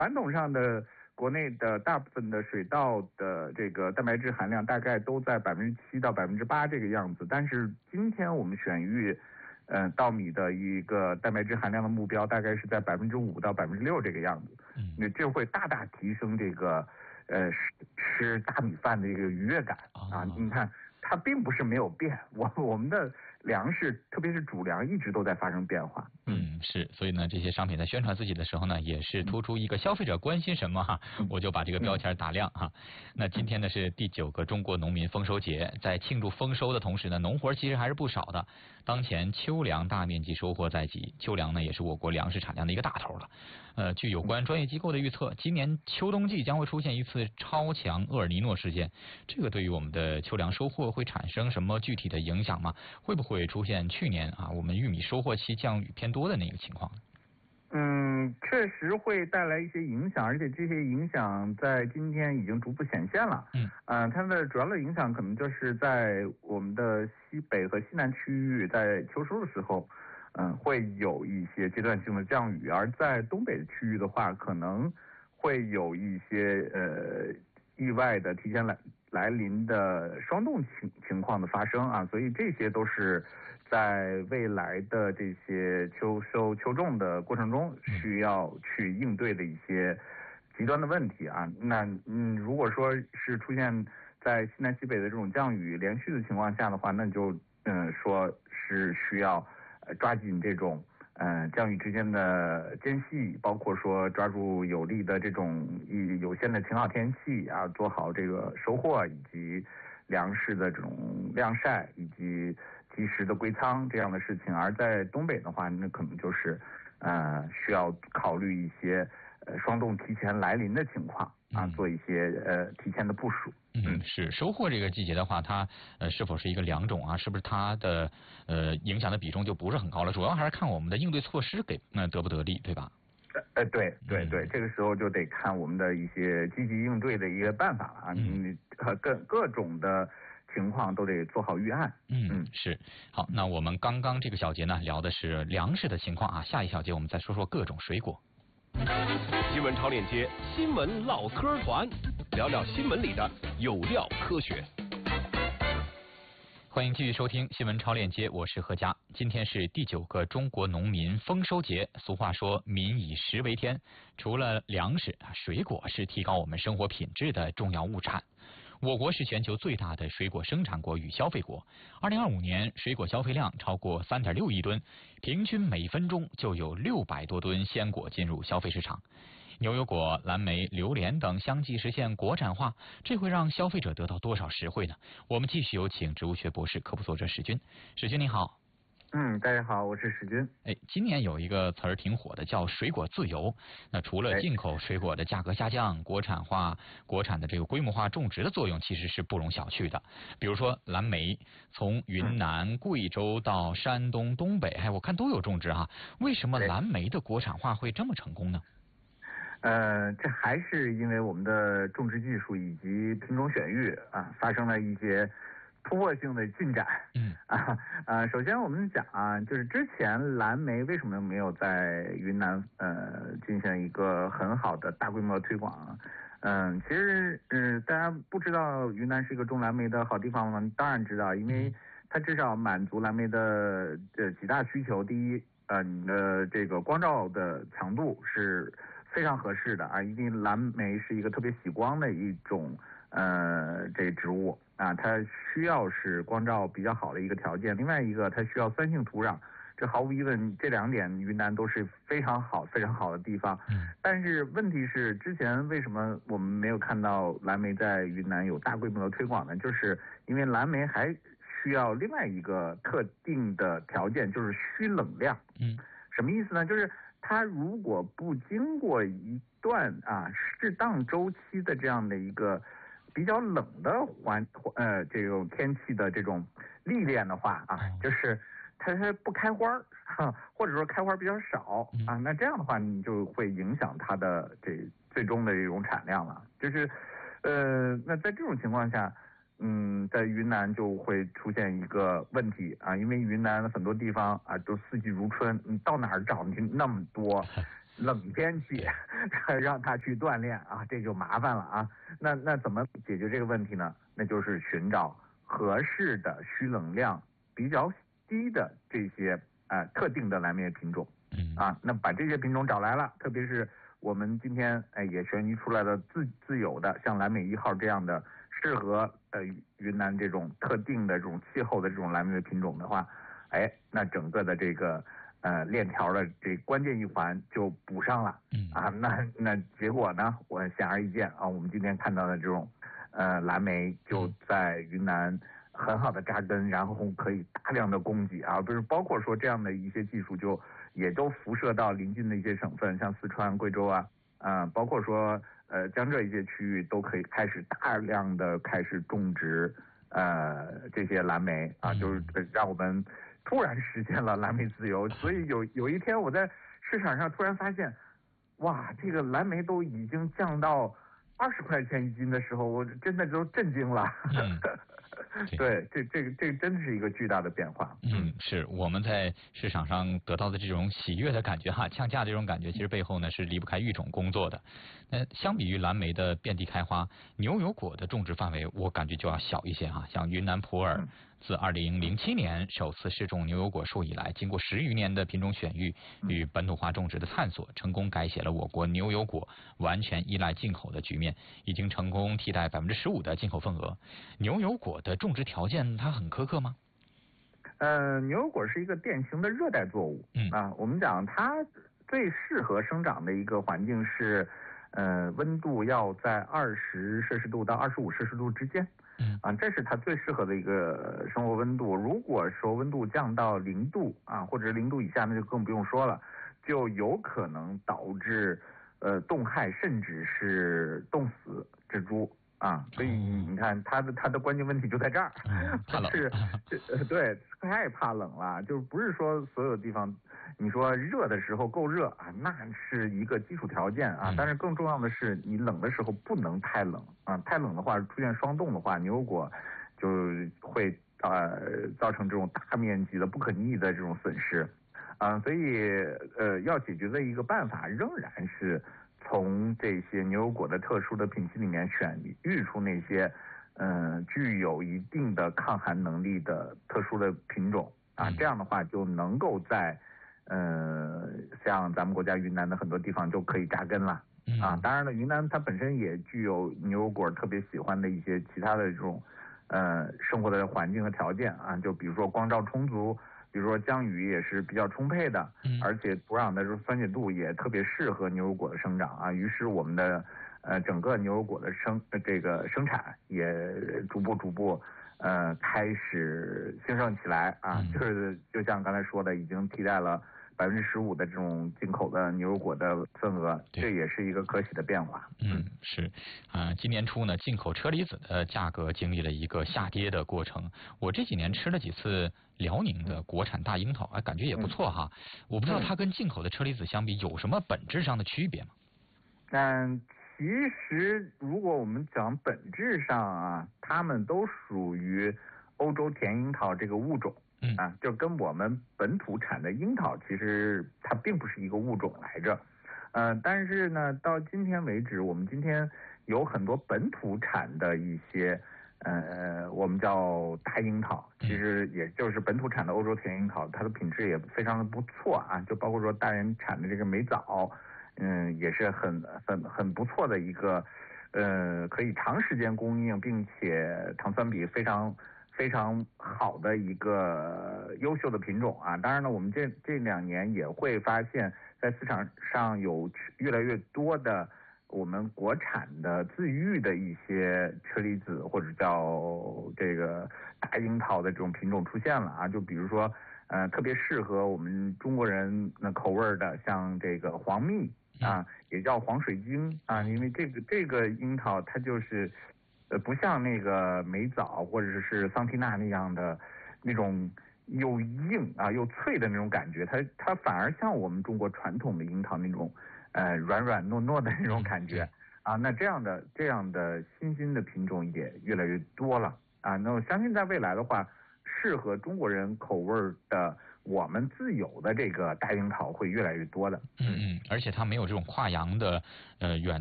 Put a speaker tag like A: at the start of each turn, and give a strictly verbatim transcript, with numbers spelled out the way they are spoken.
A: 传统上的国内的大部分的水稻的这个蛋白质含量大概都在百分之七到百分之八这个样子，但是今天我们选育，呃，稻米的一个蛋白质含量的目标大概是在百分之五到百分之六这个样子，那这会大大提升这个呃吃吃大米饭的一个愉悦感啊！你看，它并不是没有变，我我们的粮食，特别是主粮，一直都在发生变化。
B: 嗯，是，所以呢，这些商品在宣传自己的时候呢，也是突出一个消费者关心什么哈，我就把这个标签打亮哈。那今天呢是第九个中国农民丰收节，在庆祝丰收的同时呢，农活其实还是不少的。当前秋粮大面积收获在即，秋粮呢也是我国粮食产量的一个大头了。呃，据有关专业机构的预测，今年秋冬季将会出现一次超强厄尔尼诺事件，这个对于我们的秋粮收获会产生什么具体的影响吗？会不会出现去年啊我们玉米收获期降雨偏多的那个情况？
A: 嗯，确实会带来一些影响，而且这些影响在今天已经逐步显现了。嗯，呃，它的主要的影响可能就是在我们的西北和西南区域，在秋收的时候，嗯、呃，会有一些阶段性的降雨，而在东北的区域的话，可能会有一些呃意外的提前来来临的霜冻情情况的发生啊，所以这些都是在未来的这些秋收秋种的过程中需要去应对的一些极端的问题啊。那嗯，如果说是出现在西南西北的这种降雨连续的情况下的话，那就嗯说是需要呃抓紧这种嗯、呃，降雨之间的间隙，包括说抓住有利的这种有限的晴好天气啊，做好这个收获以及粮食的这种晾晒以及及时的归仓这样的事情。而在东北的话，那可能就是呃需要考虑一些呃霜冻提前来临的情况啊，做一些呃提前的部署。
B: 嗯，是收获这个季节的话，它呃是否是一个良种啊？是不是它的呃影响的比重就不是很高了？主要还是看我们的应对措施给那、呃、得不得力，对吧？
A: 呃，对对对，这个时候就得看我们的一些积极应对的一个办法了啊，嗯，各各种的情况都得做好预案。
B: 嗯嗯，是。好，那我们刚刚这个小节呢聊的是粮食的情况啊，下一小节我们再说说各种水果。
C: 新闻超链接，新闻唠嗑团，聊聊新闻里的有料科学。
B: 欢迎继续收听新闻超链接，我是何佳。今天是第九个中国农民丰收节，俗话说民以食为天，除了粮食，水果是提高我们生活品质的重要物产。我国是全球最大的水果生产国与消费国，二零二五年水果消费量超过三点六亿吨，平均每分钟就有六百多吨鲜果进入消费市场。牛油果、蓝莓、榴莲等相继实现国产化，这会让消费者得到多少实惠呢？我们继续有请植物学博士、科普作者史军。史军你好。
A: 嗯，大家好，我是史军。
B: 哎，今年有一个词儿挺火的，叫水果自由。那除了进口水果的价格下降，国产化、国产的这个规模化种植的作用其实是不容小觑的。比如说蓝莓，从云南、贵州到山东、东北，哎，我看都有种植哈。为什么蓝莓的国产化会这么成功呢？
A: 呃，这还是因为我们的种植技术以及品种选育啊，发生了一些突破性的进展。嗯啊呃，首先我们讲啊，就是之前蓝莓为什么没有在云南呃进行一个很好的大规模推广？嗯、呃，其实嗯、呃，大家不知道云南是一个种蓝莓的好地方吗？当然知道，因为它至少满足蓝莓的这几大需求。第一，呃，你的这个光照的强度是非常合适的啊，因为蓝莓是一个特别喜光的一种呃这个植物啊，它需要是光照比较好的一个条件。另外一个，它需要酸性土壤，这毫无疑问这两点云南都是非常好非常好的地方。但是问题是，之前为什么我们没有看到蓝莓在云南有大规模的推广呢？就是因为蓝莓还需要另外一个特定的条件，就是需冷量。嗯，什么意思呢？就是它如果不经过一段啊适当周期的这样的一个比较冷的环呃这种天气的这种历练的话啊，就是它它不开花哈，或者说开花比较少啊，那这样的话你就会影响它的这最终的这种产量了。就是呃那在这种情况下，嗯，在云南就会出现一个问题啊，因为云南很多地方啊都四季如春，你到哪儿找你那么多冷天气让它去锻炼啊，这就麻烦了啊。那那怎么解决这个问题呢？那就是寻找合适的需冷量比较低的这些呃特定的蓝莓品种啊。那把这些品种找来了，特别是我们今天哎也选育出来的自自有的像蓝莓一号这样的适合呃云南这种特定的这种气候的这种蓝莓的品种的话，哎，那整个的这个呃链条的这关键一环就补上了啊。那那结果呢，我显而易见啊，我们今天看到的这种呃蓝莓就在云南很好的扎根，然后可以大量的供给啊，不是包括说这样的一些技术就也都辐射到邻近的一些省份，像四川、贵州啊，啊、呃，包括说呃江浙一些区域都可以开始大量的开始种植呃这些蓝莓啊，就是让我们突然实现了蓝莓自由。所以有有一天我在市场上突然发现，哇，这个蓝莓都已经降到二十块钱一斤的时候，我真的都震惊了。嗯对，这这个这个真的是一个巨大的变化。
B: 嗯，是我们在市场上得到的这种喜悦的感觉哈，降价这种感觉，其实背后呢是离不开育种工作的。那相比于蓝莓的遍地开花，牛油果的种植范围我感觉就要小一些哈。像云南普洱自二零零七年首次试种牛油果树以来，经过十余年的品种选育与本土化种植的探索，成功改写了我国牛油果完全依赖进口的局面，已经成功替代百分之十五的进口份额。牛油果的种植条件它很苛刻吗？
A: 呃，牛油果是一个典型的热带作物，嗯啊，我们讲它最适合生长的一个环境是，呃，温度要在二十摄氏度到二十五摄氏度之间，嗯啊，这是它最适合的一个生活温度。如果说温度降到零度啊，或者零度以下，那就更不用说了，就有可能导致呃冻害，甚至是冻死植株。啊，所以你看它的它的关键问题就在这儿，
B: 怕冷
A: 是，对，太怕冷了，就是不是说所有地方，你说热的时候够热啊，那是一个基础条件啊，但是更重要的是你冷的时候不能太冷啊，太冷的话出现霜冻的话，牛油果就会呃造成这种大面积的不可逆的这种损失啊，所以呃要解决的一个办法仍然是从这些牛油果的特殊的品系里面选育出那些，嗯、呃，具有一定的抗寒能力的特殊的品种啊，这样的话就能够在，呃，像咱们国家云南的很多地方就可以扎根了啊。当然了，云南它本身也具有牛油果特别喜欢的一些其他的这种，呃，生活的环境和条件啊，就比如说光照充足。比如说降雨也是比较充沛的，而且土壤的酸碱度也特别适合牛油果的生长啊。于是我们的呃整个牛油果的生这个生产也逐步逐步呃开始兴盛起来啊。就是就像刚才说的，已经替代了百分之十五的这种进口的牛油果的份额，这也是一个可喜的变化。
B: 嗯，是啊、呃，今年初呢，进口车厘子的价格经历了一个下跌的过程。我这几年吃了几次辽宁的国产大樱桃，哎，感觉也不错哈。我不知道它跟进口的车厘子相比有什么本质上的区别吗？
A: 嗯，其实如果我们讲本质上啊，它们都属于欧洲甜樱桃这个物种。嗯啊，就跟我们本土产的樱桃，其实它并不是一个物种来着，呃，但是呢，到今天为止，我们今天有很多本土产的一些，呃，我们叫大樱桃，其实也就是本土产的欧洲甜樱桃，它的品质也非常的不错啊，就包括说大连产的这个美枣，嗯，也是很很很不错的一个，呃，可以长时间供应，并且糖酸比非常。非常好的一个优秀的品种啊！当然了，我们这这两年也会发现，在市场上有越来越多的我们国产的自育的一些车厘子或者叫这个大樱桃的这种品种出现了啊！就比如说，呃，特别适合我们中国人的口味的，像这个黄蜜啊，也叫黄水晶啊，因为这个这个樱桃它就是。呃，不像那个美枣或者是桑缇娜那样的那种又硬啊又脆的那种感觉，它它反而像我们中国传统的樱桃那种呃软软糯糯的那种感觉啊。那这样的这样的新兴的品种也越来越多了啊。那我相信在未来的话，适合中国人口味的我们自有的这个大樱桃会越来越多的。
B: 嗯嗯，而且它没有这种跨洋的呃远